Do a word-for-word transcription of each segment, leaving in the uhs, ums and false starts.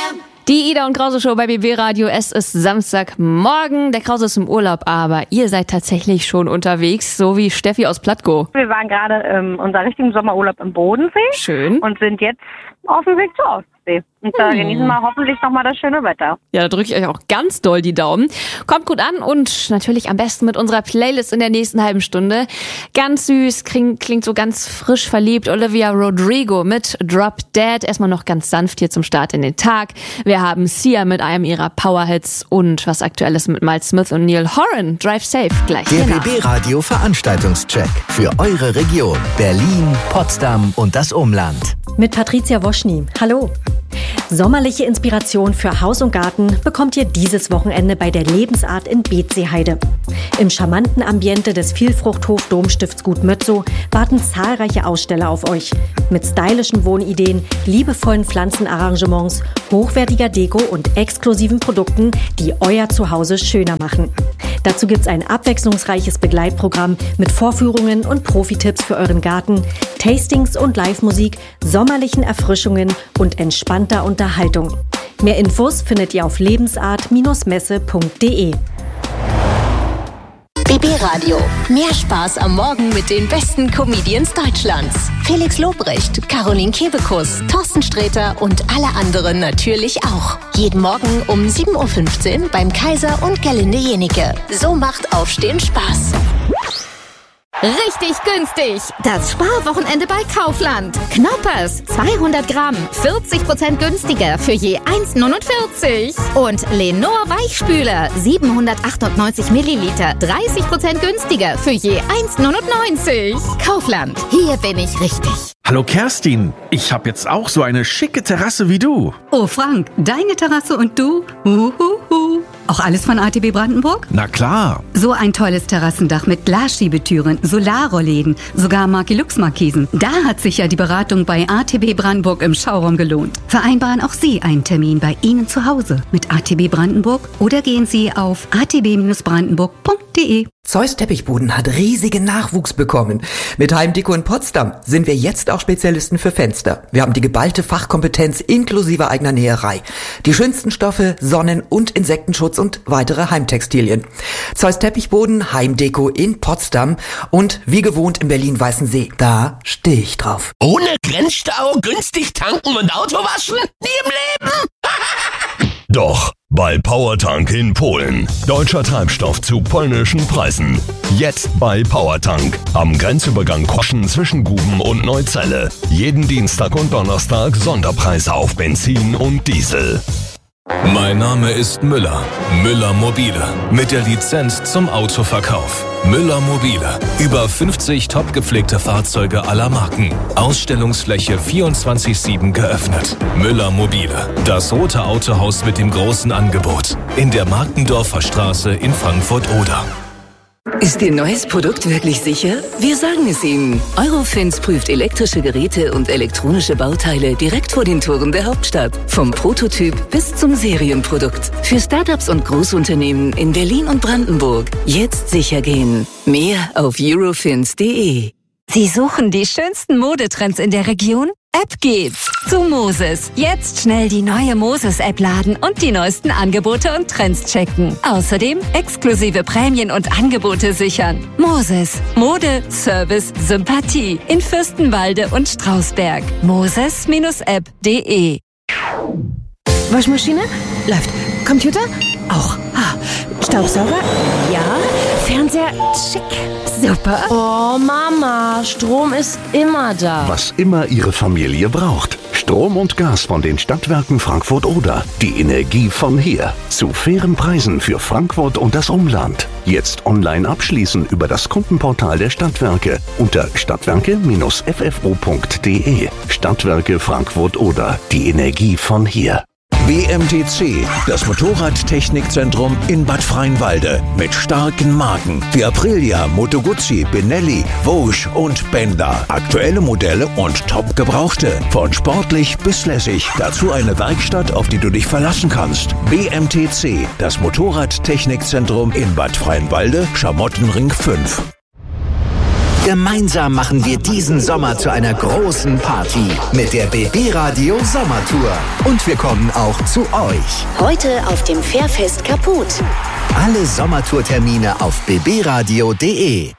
M. Die Ida und Krause Show bei B B Radio. Es ist Samstagmorgen. Der Krause ist im Urlaub, aber ihr seid tatsächlich schon unterwegs, so wie Steffi aus Plattgo. Wir waren gerade ähm, unser richtigen Sommerurlaub im Bodensee. Schön. Und sind jetzt auf dem Weg zur Ostsee. Und da hm. genießen wir hoffentlich nochmal das schöne Wetter. Ja, da drücke ich euch auch ganz doll die Daumen. Kommt gut an und natürlich am besten mit unserer Playlist in der nächsten halben Stunde. Ganz süß, klingt, klingt so ganz frisch verliebt. Olivia Rodrigo mit Drop Dead. Erstmal noch ganz sanft hier zum Start in den Tag. Wir haben Sia mit einem ihrer Powerhits und was Aktuelles mit Miles Smith und Neil Horan. Drive Safe gleich. Der hiernach. B B Radio Veranstaltungscheck für eure Region. Berlin, Potsdam und das Umland. Mit Patricia Woschny. Hallo. Sommerliche Inspiration für Haus und Garten bekommt ihr dieses Wochenende bei der Lebensart in Beetzheide. Im charmanten Ambiente des Vielfruchthof Domstifts Gut Mötzow warten zahlreiche Aussteller auf euch. Mit stylischen Wohnideen, liebevollen Pflanzenarrangements, hochwertiger Deko und exklusiven Produkten, die euer Zuhause schöner machen. Dazu gibt's ein abwechslungsreiches Begleitprogramm mit Vorführungen und Profi-Tipps für euren Garten, Tastings und Live-Musik, sommerlichen Erfrischungen und entspannter Unterhaltung. Mehr Infos findet ihr auf lebensart Messe punkt de. B B Radio. Mehr Spaß am Morgen mit den besten Comedians Deutschlands. Felix Lobrecht, Caroline Kebekus, Thorsten Sträter und alle anderen natürlich auch. Jeden Morgen um sieben Uhr fünfzehn beim Kaiser und Gerlinde Jenike. So macht Aufstehen Spaß. Richtig günstig! Das Sparwochenende bei Kaufland. Knoppers, zweihundert Gramm, vierzig Prozent günstiger für je eins neunundvierzig. Und Lenor Weichspüler, siebenhundertachtundneunzig Milliliter, dreißig Prozent günstiger für je eins neunundneunzig. Kaufland, hier bin ich richtig. Hallo Kerstin, ich habe jetzt auch so eine schicke Terrasse wie du. Oh Frank, deine Terrasse und du? Uhuhu. Auch alles von A T B Brandenburg? Na klar. So ein tolles Terrassendach mit Glasschiebetüren, Solarrollläden, sogar Markilux-Markisen. Da hat sich ja die Beratung bei A T B Brandenburg im Schauraum gelohnt. Vereinbaren auch Sie einen Termin bei Ihnen zu Hause mit A T B Brandenburg oder gehen Sie auf a t b brandenburg punkt de. Zeus Teppichboden hat riesigen Nachwuchs bekommen. Mit Heimdeko in Potsdam sind wir jetzt auch Spezialisten für Fenster. Wir haben die geballte Fachkompetenz inklusive eigener Näherei. Die schönsten Stoffe, Sonnen- und Insektenschutz und weitere Heimtextilien. Zeus Teppichboden, Heimdeko in Potsdam und wie gewohnt in Berlin-Weißensee. Da stehe ich drauf. Ohne Grenzstau, günstig tanken und Auto waschen? Nie im Leben! Doch, bei Powertank in Polen. Deutscher Treibstoff zu polnischen Preisen. Jetzt bei Powertank. Am Grenzübergang Koschen zwischen Guben und Neuzelle. Jeden Dienstag und Donnerstag Sonderpreise auf Benzin und Diesel. Mein Name ist Müller. Müller Mobile. Mit der Lizenz zum Autoverkauf. Müller Mobile. Über fünfzig top gepflegte Fahrzeuge aller Marken. Ausstellungsfläche vierundzwanzig sieben geöffnet. Müller Mobile. Das rote Autohaus mit dem großen Angebot. In der Markendorfer Straße in Frankfurt-Oder. Ist Ihr neues Produkt wirklich sicher? Wir sagen es Ihnen. Eurofins prüft elektrische Geräte und elektronische Bauteile direkt vor den Toren der Hauptstadt. Vom Prototyp bis zum Serienprodukt. Für Startups und Großunternehmen in Berlin und Brandenburg. Jetzt sicher gehen. Mehr auf eurofins punkt de. Sie suchen die schönsten Modetrends in der Region? Ab geht's zu Moses. Jetzt schnell die neue Moses-App laden und die neuesten Angebote und Trends checken. Außerdem exklusive Prämien und Angebote sichern. Moses. Mode, Service, Sympathie. In Fürstenwalde und Strausberg. moses App punkt de. Waschmaschine? Läuft. Computer? Auch. Staubsauger? Ja. Fernseher? Schick. Super. Oh, Mama, Strom ist immer da. Was immer Ihre Familie braucht. Strom und Gas von den Stadtwerken Frankfurt-Oder. Die Energie von hier. Zu fairen Preisen für Frankfurt und das Umland. Jetzt online abschließen über das Kundenportal der Stadtwerke unter stadtwerke Bindestrich f f o punkt de. Stadtwerke Frankfurt-Oder. Die Energie von hier. B M T C, das Motorradtechnikzentrum in Bad Freienwalde mit starken Marken wie Aprilia, Moto Guzzi, Benelli, Vosges und Benda. Aktuelle Modelle und top gebrauchte, von sportlich bis lässig. Dazu eine Werkstatt, auf die du dich verlassen kannst. B M T C, das Motorradtechnikzentrum in Bad Freienwalde, Schamottenring fünf. Gemeinsam machen wir diesen Sommer zu einer großen Party mit der B B Radio Sommertour. Und wir kommen auch zu euch. Heute auf dem Fährfest Kaput. Alle Sommertourtermine auf b b radio punkt d e.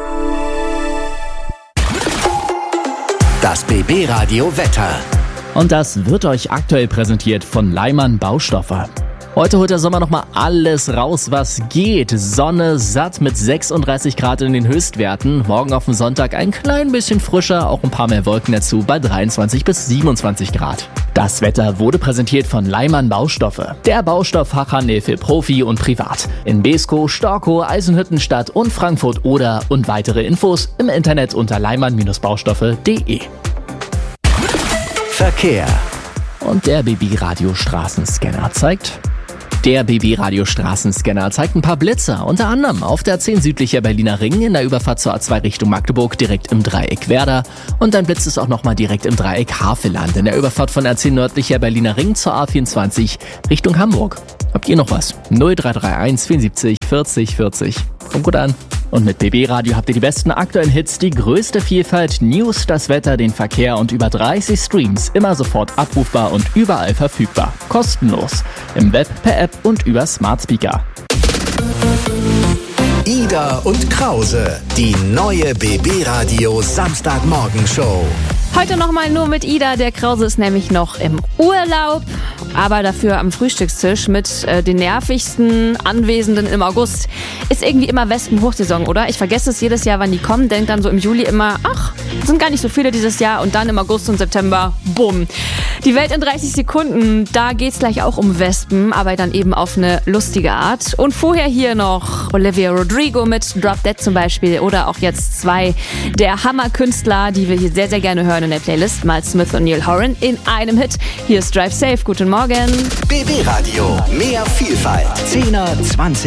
Das B B Radio Wetter. Und das wird euch aktuell präsentiert von Leimann Baustoffe. Heute holt der Sommer nochmal alles raus, was geht. Sonne satt mit sechsunddreißig Grad in den Höchstwerten. Morgen auf dem Sonntag ein klein bisschen frischer, auch ein paar mehr Wolken dazu bei dreiundzwanzig bis siebenundzwanzig Grad. Das Wetter wurde präsentiert von Leimann Baustoffe. Der Baustofffachhandel für Profi und Privat. In Beeskow, Storkow, Eisenhüttenstadt und Frankfurt-Oder und weitere Infos im Internet unter leimann baustoffe punkt d e. Verkehr. Und der B B-Radio Straßenscanner zeigt... Der B B-Radio Straßenscanner zeigt ein paar Blitzer, unter anderem auf der zehn südlicher Berliner Ring in der Überfahrt zur A zwei Richtung Magdeburg direkt im Dreieck Werder und dann blitzt es auch nochmal direkt im Dreieck Havelland in der Überfahrt von A zehn nördlicher Berliner Ring zur A vierundzwanzig Richtung Hamburg. Habt ihr noch was? null drei drei eins vierundsiebzig vierzig vierzig. Kommt gut an. Und mit B B-Radio habt ihr die besten aktuellen Hits, die größte Vielfalt, News, das Wetter, den Verkehr und über dreißig Streams immer sofort abrufbar und überall verfügbar. Kostenlos. Im Web, per App und über Smart Speaker. Ida und Krause, die neue B B-Radio Samstagmorgenshow. Heute nochmal nur mit Ida. Der Krause ist nämlich noch im Urlaub, aber dafür am Frühstückstisch mit äh, den nervigsten Anwesenden im August. Ist irgendwie immer Wespen-Hochsaison, oder? Ich vergesse es jedes Jahr, wann die kommen. Denk dann so im Juli immer, ach, sind gar nicht so viele dieses Jahr. Und dann im August und September, bumm. Die Welt in dreißig Sekunden, da geht's gleich auch um Wespen, aber dann eben auf eine lustige Art. Und vorher hier noch Olivia Rodrigo mit Drop Dead zum Beispiel oder auch jetzt zwei der Hammerkünstler, die wir hier sehr, sehr gerne hören in der Playlist. Miles Smith und Neil Horan in einem Hit. Hier ist Drive Safe. Guten Morgen. B B-Radio. Mehr Vielfalt. zehner, zwanzig